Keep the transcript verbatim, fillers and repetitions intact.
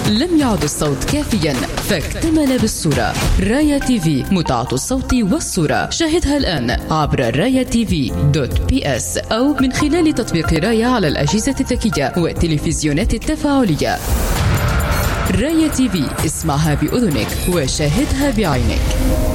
لم يعد الصوت كافيا فاكتمل بالصورة. رايا تي في، متعة الصوت والصورة. شاهدها الآن عبر رايا تي في دوت بي اس أو من خلال تطبيق رايا على الأجهزة الذكية والتلفزيونات التفاعلية. رايا تي في، اسمعها بأذنك وشاهدها بعينك.